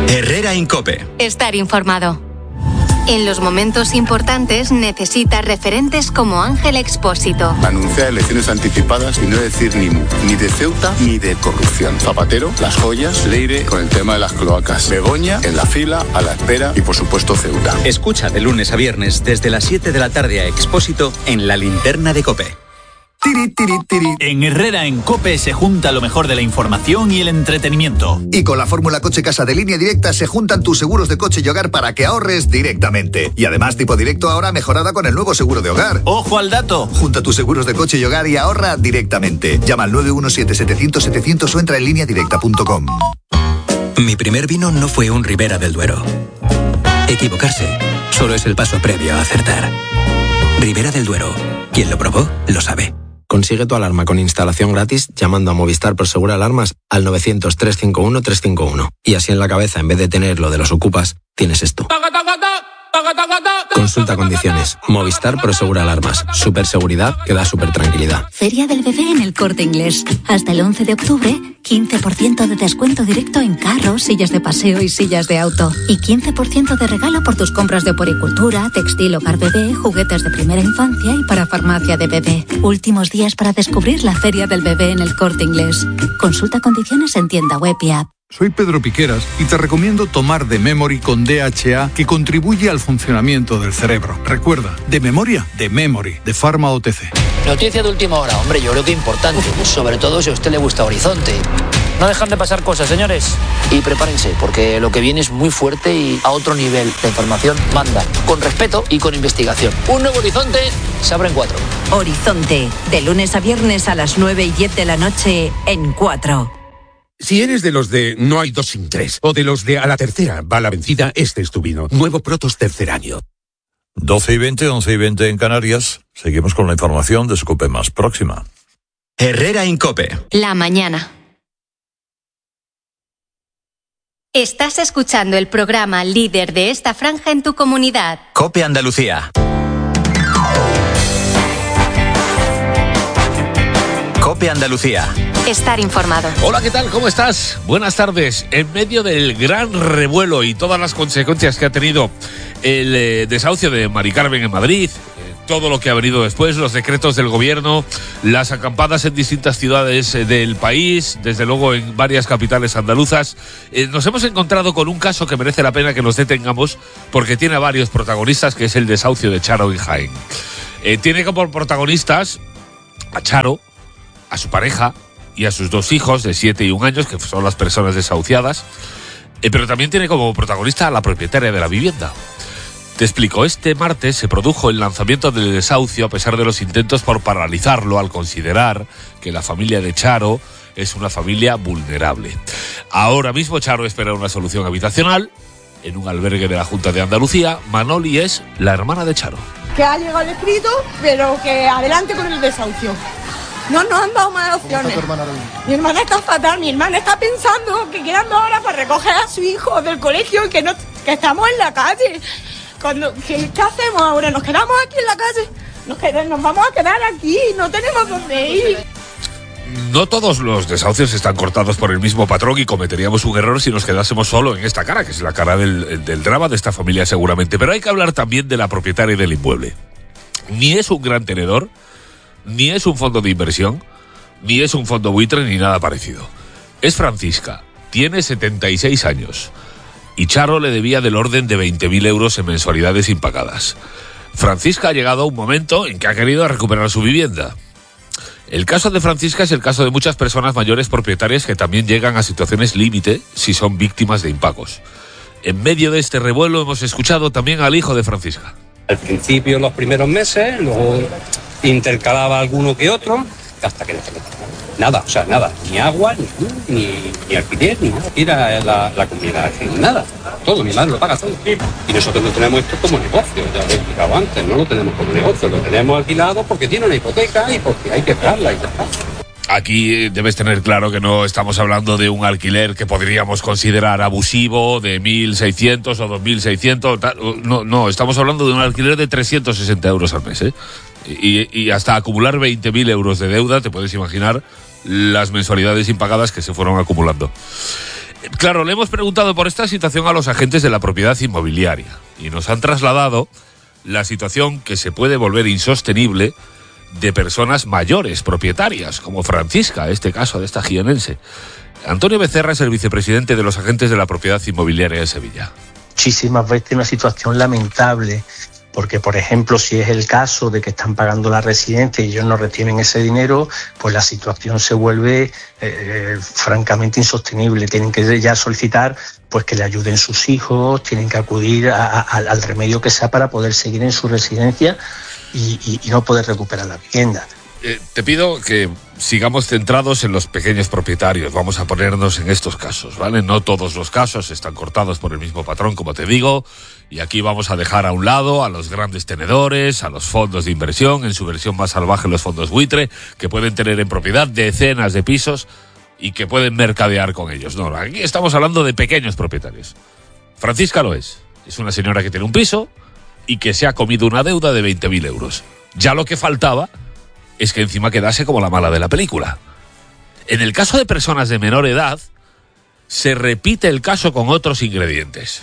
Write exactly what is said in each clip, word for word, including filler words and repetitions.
Herrera en COPE. Estar informado. En los momentos importantes necesitas referentes como Ángel Expósito. Anunciar elecciones anticipadas y no decir ni mu, ni de Ceuta ni de corrupción. Zapatero, Las Joyas, Leire con el tema de las cloacas. Begoña en la fila, a la espera y por supuesto Ceuta. Escucha de lunes a viernes desde las siete de la tarde a Expósito en La Linterna de COPE. Tiri, tiri, tiri. En Herrera en COPE se junta lo mejor de la información y el entretenimiento. Y con la fórmula Coche Casa de Línea Directa se juntan tus seguros de coche y hogar para que ahorres directamente. Y además tipo directo ahora mejorada con el nuevo seguro de hogar. ¡Ojo al dato! Junta tus seguros de coche y hogar y ahorra directamente. Llama al nueve uno siete, setecientos, setecientos o entra en línea directa punto com. Mi primer vino no fue un Ribera del Duero. Equivocarse solo es el paso previo a acertar. Ribera del Duero. Quien lo probó, lo sabe. Consigue tu alarma con instalación gratis llamando a Movistar Prosegur Alarmas al novecientos, trescientos cincuenta y uno, trescientos cincuenta y uno. Y así en la cabeza, en vez de tener lo de los ocupas, tienes esto. Consulta condiciones. Movistar Prosegur Alarmas. Superseguridad que da super tranquilidad. Feria del Bebé en El Corte Inglés. Hasta el once de octubre, quince por ciento de descuento directo en carros, sillas de paseo y sillas de auto. Y quince por ciento de regalo por tus compras de puericultura, textil, hogar bebé, juguetes de primera infancia y para farmacia de bebé. Últimos días para descubrir la Feria del Bebé en El Corte Inglés. Consulta condiciones en tienda web y app. Soy Pedro Piqueras y te recomiendo tomar The Memory con D H A, que contribuye al funcionamiento del cerebro. Recuerda, de memoria, The Memory, de Pharma O T C. Noticia de última hora, hombre, yo creo que importante, sobre todo si a usted le gusta Horizonte. No dejan de pasar cosas, señores. Y prepárense, porque lo que viene es muy fuerte y a otro nivel. La información manda, con respeto y con investigación. Un nuevo Horizonte se abre en cuatro. Horizonte, de lunes a viernes a las nueve y diez de la noche en cuatro. Si eres de los de no hay dos sin tres, o de los de a la tercera va la vencida, este es tu vino. Nuevo Protos tercer año. doce y veinte, once y veinte en Canarias. Seguimos con la información de COPE más próxima. Herrera en COPE. La mañana. Estás escuchando el programa líder de esta franja en tu comunidad. COPE Andalucía. COPE Andalucía. Estar informado. Hola, ¿qué tal? ¿Cómo estás? Buenas tardes. En medio del gran revuelo y todas las consecuencias que ha tenido el eh, desahucio de Mari Carmen en Madrid, eh, todo lo que ha venido después, los decretos del gobierno, las acampadas en distintas ciudades eh, del país, desde luego en varias capitales andaluzas, eh, nos hemos encontrado con un caso que merece la pena que nos detengamos porque tiene a varios protagonistas, que es el desahucio de Charo en Jaén. Eh, tiene como protagonistas a Charo, a su pareja y a sus dos hijos de siete y un años, que son las personas desahuciadas, eh, pero también tiene como protagonista a la propietaria de la vivienda. Te explico, este martes se produjo el lanzamiento del desahucio a pesar de los intentos por paralizarlo al considerar que la familia de Charo es una familia vulnerable. Ahora mismo Charo espera una solución habitacional en un albergue de la Junta de Andalucía. Manoli es la hermana de Charo. Que ha llegado el escrito, pero que adelante con el desahucio. No nos han dado más opciones. ¿Cómo está tu hermana ahora mismo? Mi hermana está fatal, mi hermana está pensando que quedan dos horas para recoger a su hijo del colegio y que, no, que estamos en la calle. Cuando, ¿qué, ¿Qué hacemos ahora? ¿Nos quedamos aquí en la calle? Nos, quedamos, nos vamos a quedar aquí, no tenemos dónde ir. No todos los desahucios están cortados por el mismo patrón y cometeríamos un error si nos quedásemos solo en esta cara, que es la cara del, del drama de esta familia seguramente. Pero hay que hablar también de la propietaria del inmueble. Ni es un gran tenedor, ni es un fondo de inversión, ni es un fondo buitre, ni nada parecido. Es Francisca, tiene setenta y seis años, y Charo le debía del orden de veinte mil euros en mensualidades impagadas. Francisca ha llegado a un momento en que ha querido recuperar su vivienda. El caso de Francisca es el caso de muchas personas mayores propietarias que también llegan a situaciones límite si son víctimas de impagos. En medio de este revuelo hemos escuchado también al hijo de Francisca. Al principio, los primeros meses, luego intercalaba alguno que otro, hasta que no se metía nada, o sea, nada, ni agua, ni luz, ni, ni alquiler, ni nada, era la, la comunidad, nada, todo, mi madre lo paga todo. Y nosotros no tenemos esto como negocio, ya lo he explicado antes, no lo tenemos como negocio, lo tenemos alquilado porque tiene una hipoteca y porque hay que pagarla y ya está. Aquí debes tener claro que no estamos hablando de un alquiler que podríamos considerar abusivo, de mil seiscientos o dos mil seiscientos, no, no, estamos hablando de un alquiler de trescientos sesenta euros al mes, ¿eh? Y, y hasta acumular veinte mil euros de deuda, te puedes imaginar las mensualidades impagadas que se fueron acumulando. Claro, le hemos preguntado por esta situación a los agentes de la propiedad inmobiliaria y nos han trasladado la situación que se puede volver insostenible de personas mayores propietarias, como Francisca, este caso de esta jienense. Antonio Becerra es el vicepresidente de los agentes de la propiedad inmobiliaria de Sevilla. Muchísimas veces una situación lamentable, porque por ejemplo si es el caso de que están pagando la residencia y ellos no retienen ese dinero, pues la situación se vuelve eh, francamente insostenible. Tienen que ya solicitar pues que le ayuden sus hijos, tienen que acudir a, a, al remedio que sea para poder seguir en su residencia y, y, y no poder recuperar la vivienda. Eh, te pido que sigamos centrados en los pequeños propietarios. Vamos a ponernos en estos casos, ¿vale? No todos los casos están cortados por el mismo patrón, como te digo, y aquí vamos a dejar a un lado a los grandes tenedores, a los fondos de inversión, en su versión más salvaje los fondos buitre, que pueden tener en propiedad decenas de pisos y que pueden mercadear con ellos. No, aquí estamos hablando de pequeños propietarios. Francisca lo es. Es una señora que tiene un piso y que se ha comido una deuda de veinte mil euros. Ya lo que faltaba es que encima quedase como la mala de la película. En el caso de personas de menor edad, se repite el caso con otros ingredientes.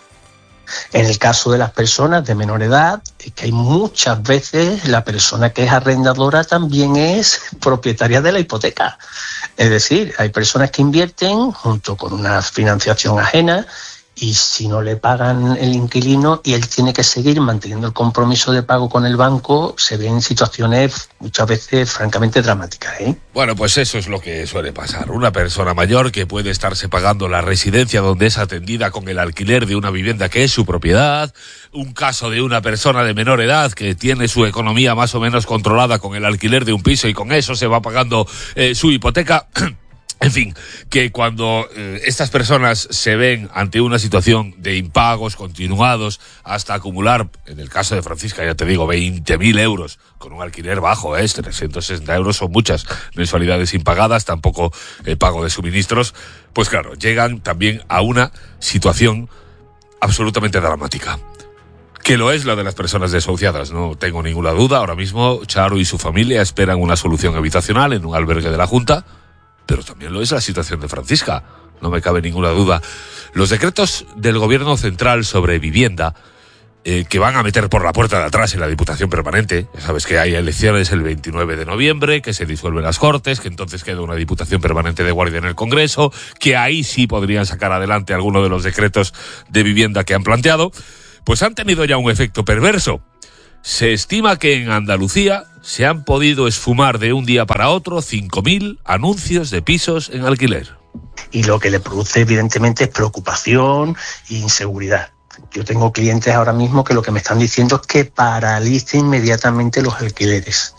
En el caso de las personas de menor edad, es que hay muchas veces la persona que es arrendadora también es propietaria de la hipoteca. Es decir, hay personas que invierten junto con una financiación ajena y si no le pagan el inquilino y él tiene que seguir manteniendo el compromiso de pago con el banco, se ven situaciones muchas veces francamente dramáticas, ¿eh? Bueno, pues eso es lo que suele pasar. Una persona mayor que puede estarse pagando la residencia donde es atendida con el alquiler de una vivienda que es su propiedad. Un caso de una persona de menor edad que tiene su economía más o menos controlada con el alquiler de un piso y con eso se va pagando eh, su hipoteca. En fin, que cuando eh, estas personas se ven ante una situación de impagos continuados hasta acumular, en el caso de Francisca, ya te digo, veinte mil euros con un alquiler bajo, ¿eh? trescientos sesenta euros son muchas mensualidades impagadas, tampoco el pago de suministros, pues claro, llegan también a una situación absolutamente dramática. Que lo es la de las personas desahuciadas, no tengo ninguna duda. Ahora mismo Charo y su familia esperan una solución habitacional en un albergue de la Junta, pero también lo es la situación de Francisca, no me cabe ninguna duda. Los decretos del Gobierno Central sobre vivienda, eh, que van a meter por la puerta de atrás en la Diputación Permanente, ya sabes que hay elecciones el veintinueve de noviembre, que se disuelven las Cortes, que entonces queda una Diputación Permanente de guardia en el Congreso, que ahí sí podrían sacar adelante alguno de los decretos de vivienda que han planteado, pues han tenido ya un efecto perverso. Se estima que en Andalucía se han podido esfumar de un día para otro cinco mil anuncios de pisos en alquiler. Y lo que le produce evidentemente es preocupación e inseguridad. Yo tengo clientes ahora mismo que lo que me están diciendo es que paralice inmediatamente los alquileres.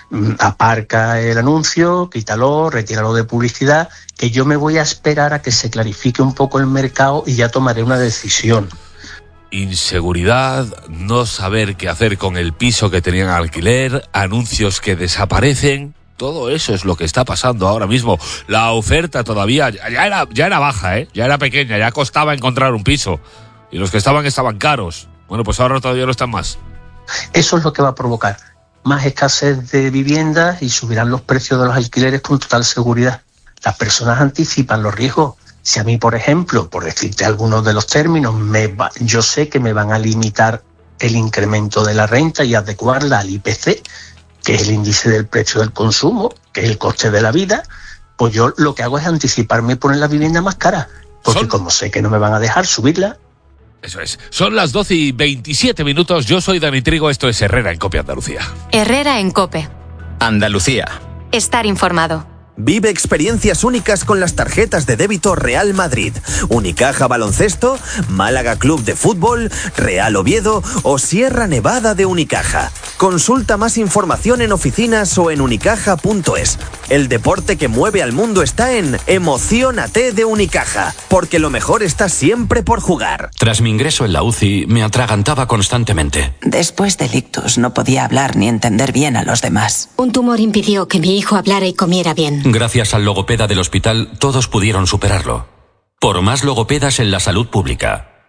Aparca el anuncio, quítalo, retíralo de publicidad, que yo me voy a esperar a que se clarifique un poco el mercado y ya tomaré una decisión. Inseguridad, no saber qué hacer con el piso que tenían a alquiler, anuncios que desaparecen, todo eso es lo que está pasando ahora mismo. La oferta todavía ya era, ya era baja, ¿eh? Ya era pequeña, ya costaba encontrar un piso y los que estaban estaban caros. Bueno, pues ahora todavía no están más. Eso es lo que va a provocar más escasez de viviendas y subirán los precios de los alquileres con total seguridad. Las personas anticipan los riesgos. Si a mí, por ejemplo, por decirte algunos de los términos, me va, yo sé que me van a limitar el incremento de la renta y adecuarla al I P C, que es el índice del precio del consumo, que es el coste de la vida, pues yo lo que hago es anticiparme y poner la vivienda más cara, porque ¿Son? como sé que no me van a dejar subirla. Eso es. Son las doce y veintisiete minutos. Yo soy Dani Trigo, esto es Herrera en Cope Andalucía. Herrera en Cope Andalucía. Estar informado. Vive experiencias únicas con las tarjetas de débito Real Madrid, Unicaja Baloncesto, Málaga Club de Fútbol, Real Oviedo o Sierra Nevada de Unicaja. Consulta más información en oficinas o en unicaja punto es. El deporte que mueve al mundo está en Emociónate de Unicaja, porque lo mejor está siempre por jugar. Tras mi ingreso en la U C I, me atragantaba constantemente. Después del ictus no podía hablar ni entender bien a los demás. Un tumor impidió que mi hijo hablara y comiera bien. Gracias al logopeda del hospital, todos pudieron superarlo. Por más logopedas en la salud pública.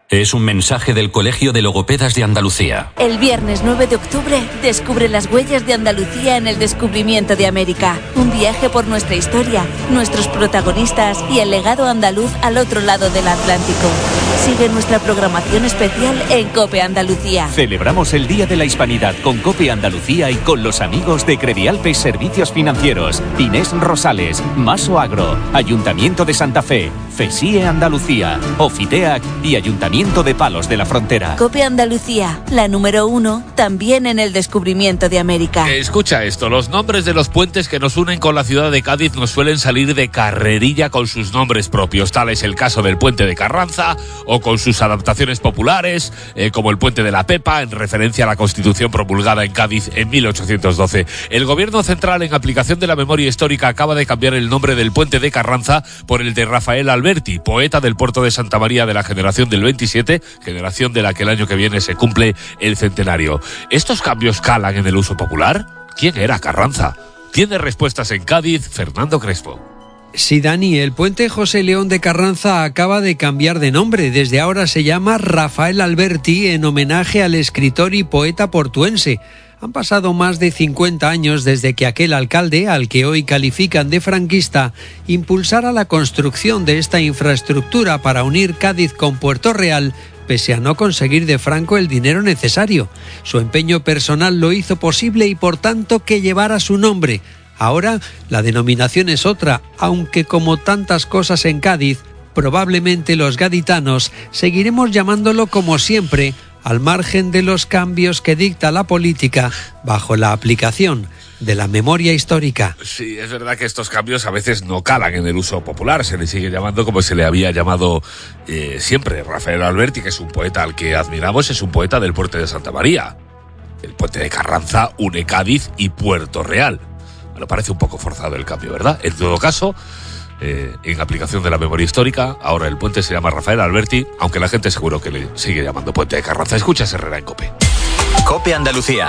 Es un mensaje del Colegio de Logopedas de Andalucía. El viernes nueve de octubre, descubre las huellas de Andalucía en el descubrimiento de América. Un viaje por nuestra historia, nuestros protagonistas y el legado andaluz al otro lado del Atlántico. Sigue nuestra programación especial en COPE Andalucía. Celebramos el Día de la Hispanidad con COPE Andalucía y con los amigos de Credialpes Servicios Financieros, Inés Rosales, Maso Agro, Ayuntamiento de Santa Fe, FESIE Andalucía, Ofiteac y Ayuntamiento de Palos de la Frontera. COPE Andalucía, la número uno, también en el descubrimiento de América. Escucha esto, los nombres de los puentes que nos unen con la ciudad de Cádiz nos suelen salir de carrerilla con sus nombres propios. Tal es el caso del puente de Carranza o con sus adaptaciones populares, eh, como el puente de la Pepa, en referencia a la Constitución promulgada en Cádiz en mil ochocientos doce. El Gobierno Central, en aplicación de la memoria histórica, acaba de cambiar el nombre del puente de Carranza por el de Rafael Alberti, poeta del puerto de Santa María de la generación del veintisiete, generación de la que el año que viene se cumple el centenario. ¿Estos cambios calan en el uso popular? ¿Quién era Carranza? Tiene respuestas en Cádiz, Fernando Crespo. Sí, Dani, el puente José León de Carranza acaba de cambiar de nombre. Desde ahora se llama Rafael Alberti, en homenaje al escritor y poeta portuense. Han pasado más de cincuenta años desde que aquel alcalde, al que hoy califican de franquista, impulsara la construcción de esta infraestructura para unir Cádiz con Puerto Real, pese a no conseguir de Franco el dinero necesario. Su empeño personal lo hizo posible y por tanto que llevara su nombre. Ahora la denominación es otra, aunque como tantas cosas en Cádiz, probablemente los gaditanos seguiremos llamándolo como siempre, al margen de los cambios que dicta la política bajo la aplicación de la memoria histórica. Sí, es verdad que estos cambios a veces no calan en el uso popular, se le sigue llamando como se le había llamado eh, siempre. Rafael Alberti, que es un poeta al que admiramos, es un poeta del puente de Santa María. El puente de Carranza une Cádiz y Puerto Real. Bueno, parece un poco forzado el cambio, ¿verdad? En todo caso, eh, en aplicación de la memoria histórica, ahora el puente se llama Rafael Alberti, aunque la gente seguro que le sigue llamando puente de Carranza. Escucha Herrera en COPE. COPE Andalucía.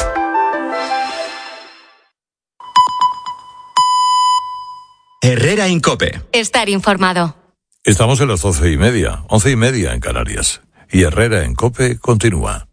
Herrera en COPE. Estar informado. Estamos en las once y media, once y media en Canarias. Y Herrera en COPE continúa.